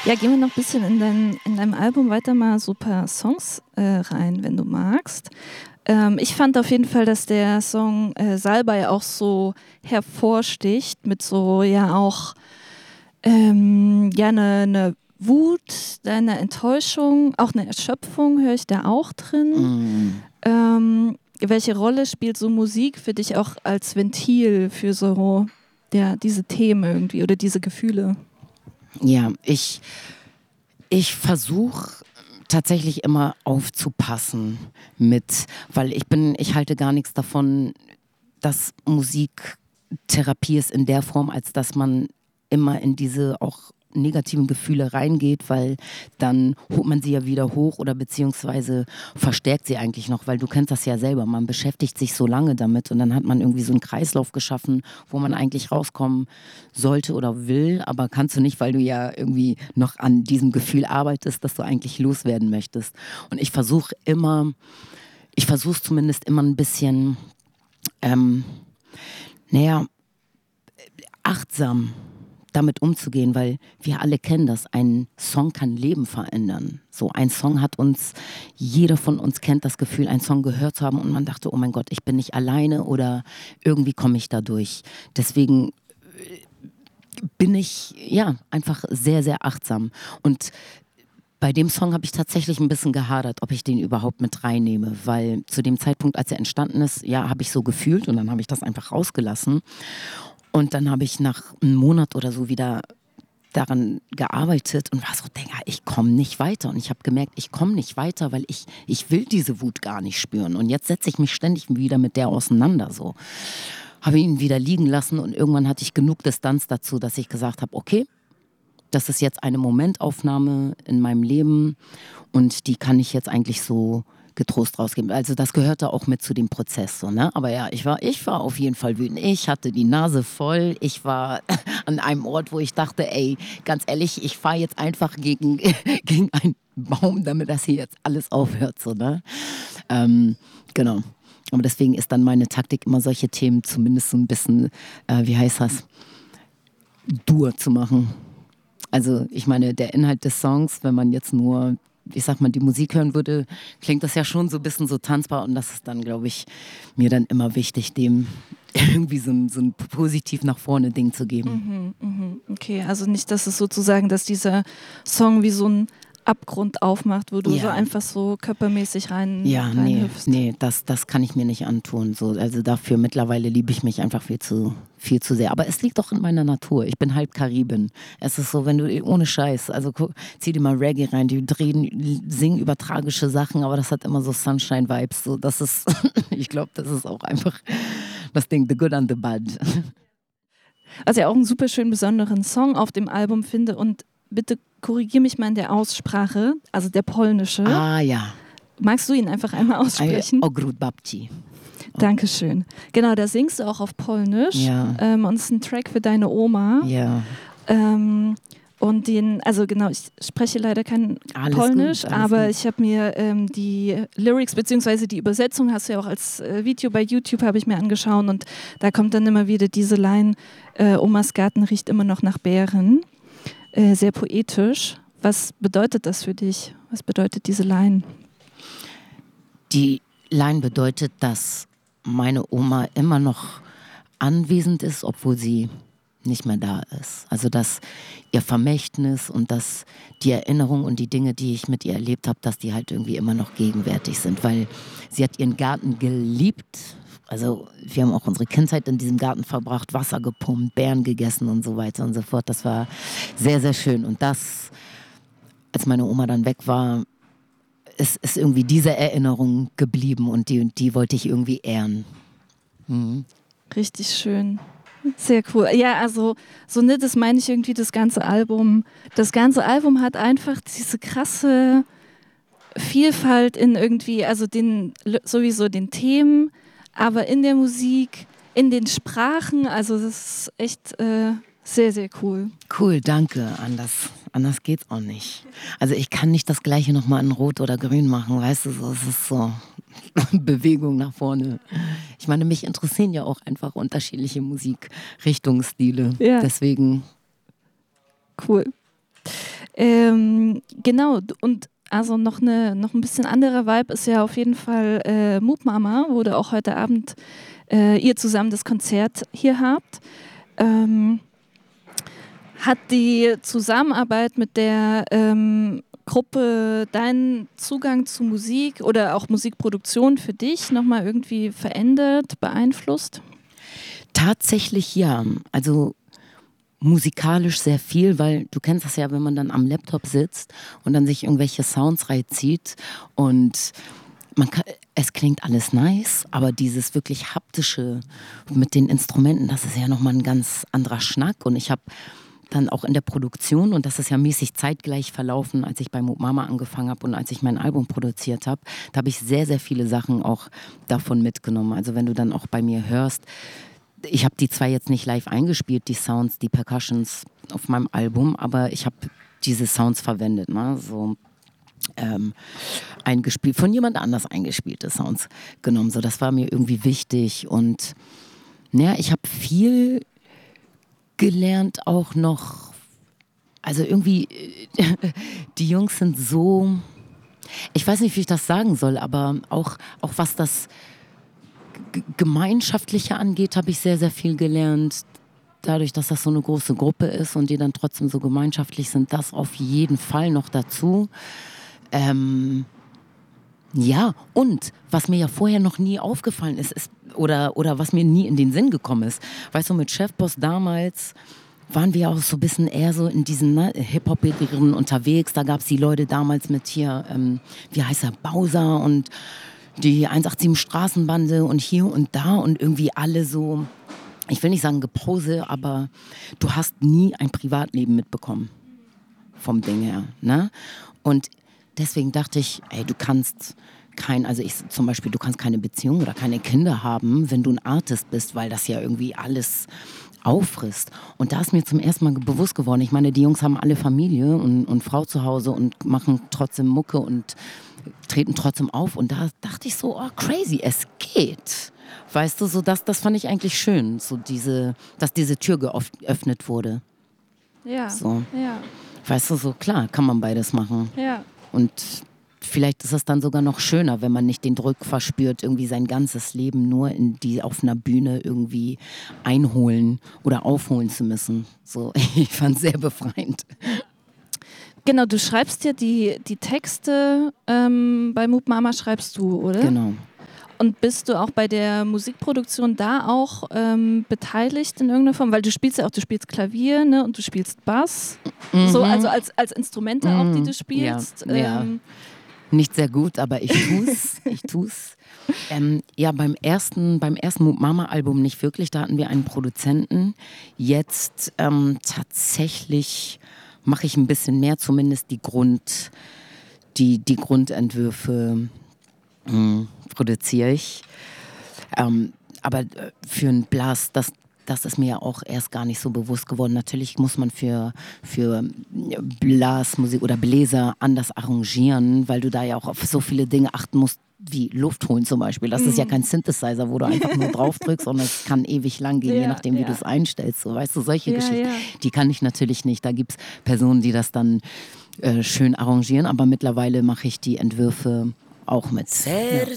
Ja, gehen wir noch ein bisschen in deinem Album weiter mal so ein paar Songs rein, wenn du magst. Ich fand auf jeden Fall, dass der Song Salbei auch so hervorsticht mit so ja auch eine Wut, eine Enttäuschung, auch eine Erschöpfung höre ich da auch drin. Welche Rolle spielt so Musik für dich auch als Ventil für so diese Themen irgendwie oder diese Gefühle? Ja, ich versuche tatsächlich immer aufzupassen weil ich halte gar nichts davon, dass Musik Therapie ist in der Form, als dass man immer in diese auch negativen Gefühle reingeht, weil dann holt man sie ja wieder hoch oder beziehungsweise verstärkt sie eigentlich noch, weil du kennst das ja selber, man beschäftigt sich so lange damit und dann hat man irgendwie so einen Kreislauf geschaffen, wo man eigentlich rauskommen sollte oder will, aber kannst du nicht, weil du ja irgendwie noch an diesem Gefühl arbeitest, das du eigentlich loswerden möchtest. Und ich versuche es zumindest immer ein bisschen achtsam damit umzugehen, weil wir alle kennen das. Ein Song kann Leben verändern. So ein Song jeder von uns kennt das Gefühl, einen Song gehört zu haben und man dachte, oh mein Gott, ich bin nicht alleine oder irgendwie komme ich da durch. Deswegen bin ich einfach sehr, sehr achtsam. Und bei dem Song habe ich tatsächlich ein bisschen gehadert, ob ich den überhaupt mit reinnehme, weil zu dem Zeitpunkt, als er entstanden ist, habe ich so gefühlt und dann habe ich das einfach rausgelassen. Und dann habe ich nach einem Monat oder so wieder daran gearbeitet und war so, ich komme nicht weiter. Und ich habe gemerkt, ich komme nicht weiter, weil ich will diese Wut gar nicht spüren. Und jetzt setze ich mich ständig wieder mit der auseinander. So. Habe ihn wieder liegen lassen und irgendwann hatte ich genug Distanz dazu, dass ich gesagt habe, okay, das ist jetzt eine Momentaufnahme in meinem Leben und die kann ich jetzt eigentlich so getrost rausgeben. Also das gehörte auch mit zu dem Prozess. So, ne? Aber ja, ich war auf jeden Fall wütend. Ich hatte die Nase voll. Ich war an einem Ort, wo ich dachte, ganz ehrlich, ich fahre jetzt einfach gegen einen Baum, damit das hier jetzt alles aufhört. So, ne? Genau. Aber deswegen ist dann meine Taktik immer solche Themen zumindest so ein bisschen, dur zu machen. Also ich meine, der Inhalt des Songs, wenn man jetzt nur, ich sag mal, die Musik hören würde, klingt das ja schon so ein bisschen so tanzbar und das ist dann, glaube ich, mir dann immer wichtig, dem irgendwie so ein positiv nach vorne Ding zu geben. Okay, also nicht, dass es sozusagen, dass dieser Song wie so ein Abgrund aufmacht, wo du so einfach so körpermäßig reinhüpfst. Nee, das kann ich mir nicht antun. So, also dafür mittlerweile liebe ich mich einfach viel zu sehr. Aber es liegt doch in meiner Natur. Ich bin halb Karibin. Es ist so, wenn du ohne Scheiß, also zieh dir mal Reggae rein, die singen über tragische Sachen, aber das hat immer so Sunshine-Vibes. So, das ist, ich glaube, das ist auch einfach das Ding, the good and the bad. Was ich auch einen super schön besonderen Song auf dem Album finde und bitte korrigiere mich mal in der Aussprache, also der polnische. Ah ja. Magst du ihn einfach einmal aussprechen? Ogród Babci. Dankeschön. Genau, da singst du auch auf Polnisch. Ja. Und es ist ein Track für deine Oma. Ja. Und ich spreche leider kein Polnisch, aber gut. Ich habe mir die Lyrics bzw. die Übersetzung, hast du ja auch als Video bei YouTube, habe ich mir angeschaut und da kommt dann immer wieder diese Line, Omas Garten riecht immer noch nach Beeren. Sehr poetisch. Was bedeutet das für dich? Was bedeutet diese Line? Die Line bedeutet, dass meine Oma immer noch anwesend ist, obwohl sie nicht mehr da ist. Also dass ihr Vermächtnis und dass die Erinnerung und die Dinge, die ich mit ihr erlebt habe, dass die halt irgendwie immer noch gegenwärtig sind, weil sie hat ihren Garten geliebt. Also wir haben auch unsere Kindheit in diesem Garten verbracht, Wasser gepumpt, Beeren gegessen und so weiter und so fort. Das war sehr, sehr schön. Und das, als meine Oma dann weg war, ist irgendwie diese Erinnerung geblieben und die wollte ich irgendwie ehren. Mhm. Richtig schön. Sehr cool. Ja, also das meine ich irgendwie das ganze Album. Das ganze Album hat einfach diese krasse Vielfalt in irgendwie, also sowieso den Themen, aber in der Musik, in den Sprachen, also das ist echt sehr, sehr cool. Cool, danke. Anders geht's auch nicht. Also ich kann nicht das Gleiche nochmal in Rot oder Grün machen, weißt du, so, es ist so Bewegung nach vorne. Ich meine, mich interessieren ja auch einfach unterschiedliche Musikrichtungsstile. Ja. Deswegen. Cool. Genau, und also noch ein bisschen anderer Vibe ist ja auf jeden Fall Moop Mama, wo du auch heute Abend ihr zusammen das Konzert hier habt. Hat die Zusammenarbeit mit der Gruppe deinen Zugang zu Musik oder auch Musikproduktion für dich nochmal irgendwie verändert, beeinflusst? Tatsächlich ja. Also musikalisch sehr viel, weil du kennst das ja, wenn man dann am Laptop sitzt und dann sich irgendwelche Sounds reinzieht und es klingt alles nice, aber dieses wirklich haptische mit den Instrumenten, das ist ja nochmal ein ganz anderer Schnack. Und ich habe dann auch in der Produktion, und das ist ja mäßig zeitgleich verlaufen, als ich bei Moop Mama angefangen habe und als ich mein Album produziert habe, da habe ich sehr, sehr viele Sachen auch davon mitgenommen. Also wenn du dann auch bei mir hörst, ich habe die zwar jetzt nicht live eingespielt, die Sounds, die Percussions auf meinem Album, aber ich habe diese Sounds verwendet, ne? So eingespielt, von jemand anders eingespielte Sounds genommen. So, das war mir irgendwie wichtig und ja, ich habe viel gelernt auch noch, also irgendwie, die Jungs sind so, ich weiß nicht, wie ich das sagen soll, aber auch was das Gemeinschaftliche angeht, habe ich sehr, sehr viel gelernt. Dadurch, dass das so eine große Gruppe ist und die dann trotzdem so gemeinschaftlich sind, das auf jeden Fall noch dazu. Ja, und was mir ja vorher noch nie aufgefallen ist, oder was mir nie in den Sinn gekommen ist, weißt du, mit Chefboss damals waren wir auch so ein bisschen eher so in diesen Hip-Hop-Ehren unterwegs. Da gab es die Leute damals mit hier, wie heißt er, Bowser und die 187 Straßenbande und hier und da und irgendwie alle so, ich will nicht sagen Gepose, aber du hast nie ein Privatleben mitbekommen vom Ding her, ne? Und deswegen dachte ich, ey, du kannst zum Beispiel, du kannst keine Beziehung oder keine Kinder haben, wenn du ein Artist bist, weil das ja irgendwie alles auffrisst. Und da ist mir zum ersten Mal bewusst geworden, ich meine, die Jungs haben alle Familie und Frau zu Hause und machen trotzdem Mucke und treten trotzdem auf. Und da dachte ich so, oh crazy, es geht. Weißt du, so das fand ich eigentlich schön, so dass diese Tür geöffnet wurde. Ja, so. Ja. Weißt du, so klar, kann man beides machen. Ja. Und vielleicht ist es dann sogar noch schöner, wenn man nicht den Druck verspürt, irgendwie sein ganzes Leben nur auf einer Bühne irgendwie einholen oder aufholen zu müssen. So, ich fand es sehr befreiend. Genau, du schreibst ja die Texte, bei Moop Mama schreibst du, oder? Genau. Und bist du auch bei der Musikproduktion da auch beteiligt in irgendeiner Form? Weil du spielst Klavier, ne? Und du spielst Bass. Mhm. So, also als Instrumente auch, die du spielst. Ja. Nicht sehr gut, aber ich tu's. Ja, beim ersten Moop Mama Album nicht wirklich, da hatten wir einen Produzenten. Jetzt tatsächlich mache ich ein bisschen mehr, zumindest die Grundentwürfe produziere ich. Aber für einen Blast, das ist mir ja auch erst gar nicht so bewusst geworden. Natürlich muss man für Blasmusik oder Bläser anders arrangieren, weil du da ja auch auf so viele Dinge achten musst, wie Luft holen zum Beispiel. Das ist ja kein Synthesizer, wo du einfach nur drauf drückst, sondern es kann ewig lang gehen, je nachdem, wie du es einstellst. So, weißt du, solche Geschichten, die kann ich natürlich nicht. Da gibt es Personen, die das dann schön arrangieren, aber mittlerweile mache ich die Entwürfe auch mit. Ser